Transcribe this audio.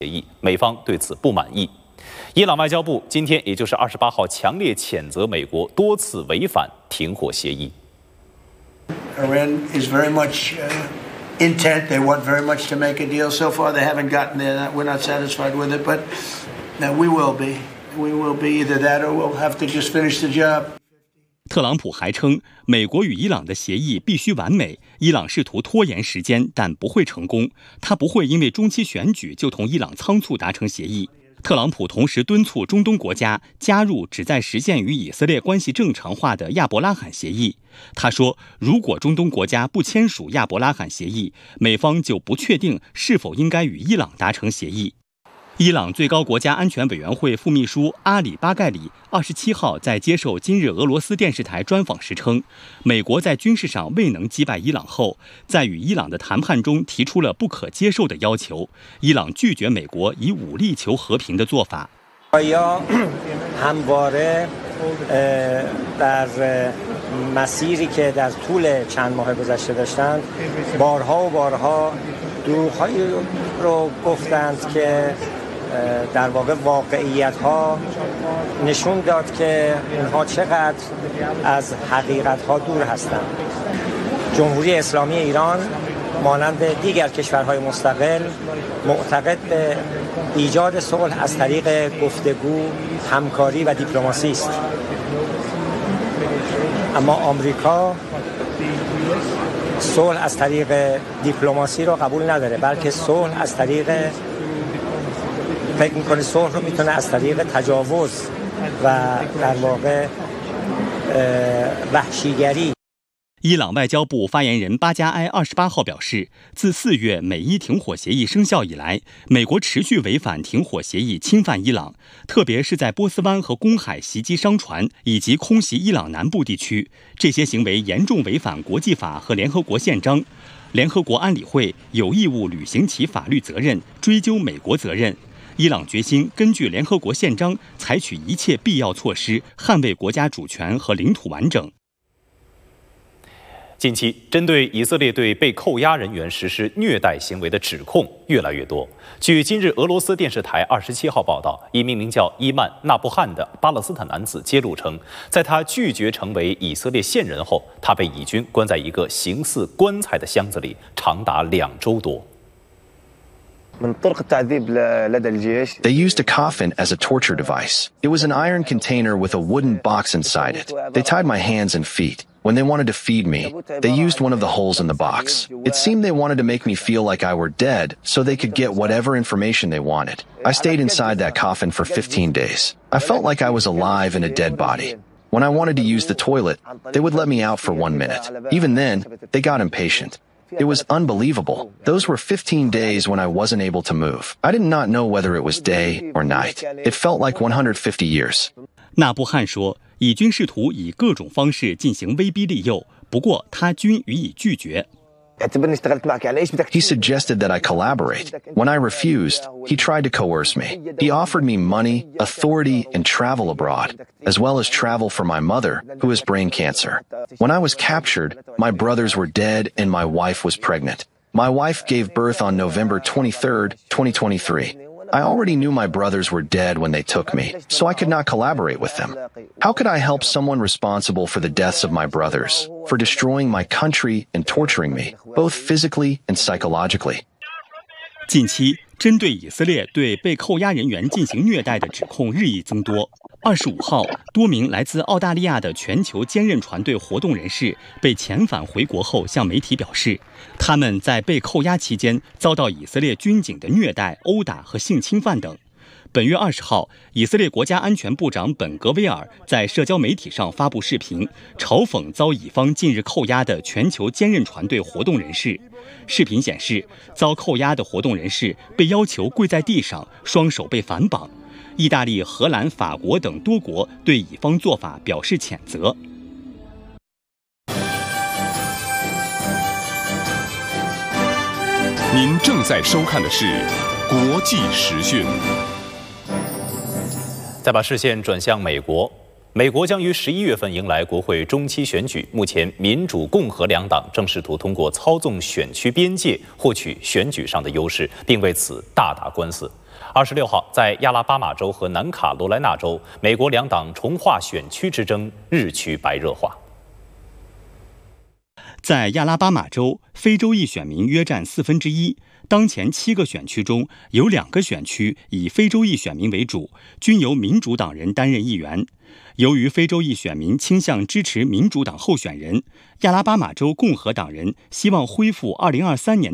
协议，美方对此不满意。伊朗外交部今天，也就是28号，强烈谴责美国多次违反停火协议。 Iran is very much intent. They want very much to make a deal. So far, they haven't gotten there. We're not satisfied with it, but we will be. We will be either that or we'll have to just finish the job. 特朗普还称，美国与伊朗的协议必须完美，伊朗试图拖延时间，但不会成功。他不会因为中期选举就同伊朗仓促达成协议。特朗普同时敦促中东国家加入旨在实现与以色列关系正常化的亚伯拉罕协议。他说，如果中东国家不签署亚伯拉罕协议，美方就不确定是否应该与伊朗达成协议。伊朗最高国家安全委员会副秘书阿里巴盖里27号在接受今日俄罗斯电视台专访时称，美国在军事上未能击败伊朗后，在与伊朗的谈判中提出了不可接受的要求，伊朗拒绝美国以武力求和平的做法。 مسیری که در طول چند ماه گذشته داشتند بارها و بارها دروغ‌هایی رو گفتند که در واقع واقعیت‌ها نشون داد که اونها چقدر از حقیقت‌ها دور هستند. جمهوری اسلامی ایران مانند دیگر کشورهای مستقل معتقد به ایجاد صلح از طریق گفتگو، همکاری و دیپلماسی است. اما آمریکا صلح از طریق دیپلماسی رو قبول نداره، بلکه صلح از طریق فکر میکنه صلح رو میتونه از طریق تجاوز و در واقع وحشیگری。 伊朗外交部发言人巴加埃28号表示，自4月美伊停火协议生效以来，美国持续违反停火协议，侵犯伊朗，特别是在波斯湾和公海袭击商船以及空袭伊朗南部地区，这些行为严重违反国际法和联合国宪章。联合国安理会有义务履行其法律责任，追究美国责任。伊朗决心根据联合国宪章采取一切必要措施，捍卫国家主权和领土完整。 近期，针对以色列对被扣押人员实施虐待行为的指控越来越多。据今日俄罗斯电视台27号报道，一名名叫伊曼·纳布汉的巴勒斯坦男子揭露称，在他拒绝成为以色列线人后，他被以军关在一个形似棺材的箱子里，长达2周多。 They used a coffin as a torture device. It was an iron container with a wooden box inside it. They tied my hands and feet. When they wanted to feed me, they used one of the holes in the box. It seemed they wanted to make me feel like I were dead so they could get whatever information they wanted. I stayed inside that coffin for 15 days. I felt like I was alive in a dead body. When I wanted to use the toilet, they would let me out for 1 minute. Even then, they got impatient. It was unbelievable. Those were 15 days when I wasn't able to move. I did not know whether it was day or night. It felt like 150 years. 纳布汉说，以军试图以各种方式进行威逼利诱，不过他均予以拒绝。 He suggested that I collaborate. When I refused, he tried to coerce me. He offered me money, authority, and travel abroad, as well as travel for my mother, who has brain cancer. When I was captured, my brothers were dead and my wife was pregnant. My wife gave birth on November 23rd, 2023. I already knew my brothers were dead when they took me, so I could not collaborate with them. How could I help someone responsible for the deaths of my brothers, for destroying my country and torturing me, both physically and psychologically? 近期，针对以色列对被扣押人员进行虐待的指控日益增多。25号，多名来自澳大利亚的全球坚韧船队活动人士被遣返回国后，向媒体表示，他们在被扣押期间遭到以色列军警的虐待、殴打和性侵犯等。本月20号，以色列国家安全部长本·格维尔在社交媒体上发布视频，嘲讽遭以方近日扣押的全球坚韧船队活动人士。视频显示，遭扣押的活动人士被要求跪在地上，双手被反绑。意大利、荷兰、法国等多国对以方做法表示谴责。 您正在收看的是国际时讯。 再把视线转向美国，美国将于11月份迎来国会中期选举。目前，民主、共和两党正试图通过操纵选区边界获取选举上的优势，并为此大打官司。 26号，在亚拉巴马州和南卡罗来纳州，美国两党重划选区之争日趋白热化。 在亚拉巴马州，非洲裔选民约占1/4。当前7个选区中有2个选区以非洲裔选民为主，均由民主党人担任议员。由于非洲裔选民倾向支持民主党候选人，亚拉巴马州共和党人希望恢复2023年